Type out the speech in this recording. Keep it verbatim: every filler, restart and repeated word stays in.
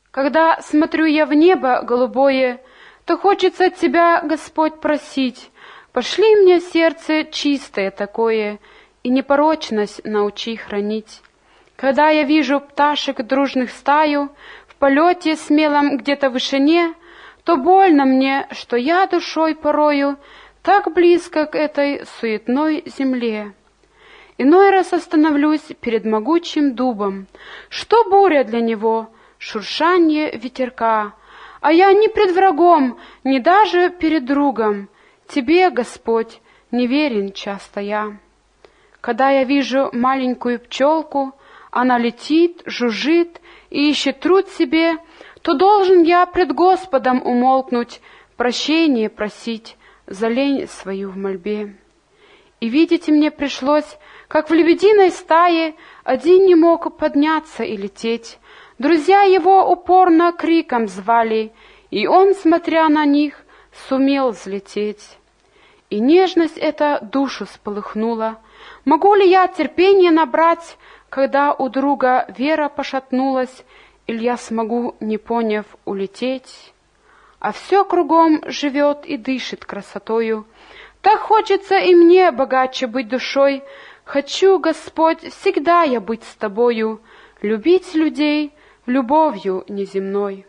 Когда смотрю я в небо голубое, то хочется от Тебя, Господь, просить: пошли мне сердце чистое такое, и непорочность научи хранить. Когда я вижу пташек дружных стаю в полете смелом где-то в вышине, то больно мне, что я душой порою так близко к этой суетной земле. Иной раз остановлюсь перед могучим дубом. Что буря для него, шуршание ветерка, а я ни пред врагом, ни даже перед другом. Тебе, Господь, не верен часто я. Когда я вижу маленькую пчелку, она летит, жужжит и ищет труд себе, то должен я пред Господом умолкнуть, прощение просить за лень свою в мольбе. И видите, мне пришлось, как в лебединой стае один не мог подняться и лететь. Друзья его упорно криком звали, и он, смотря на них, сумел взлететь. И нежность эта душу сполыхнула. Могу ли я терпение набрать, когда у друга вера пошатнулась, или я смогу, не поняв, улететь? А все кругом живет и дышит красотою. Так хочется и мне богаче быть душой. Хочу, Господь, всегда я быть с Тобою, любить людей любовью неземной.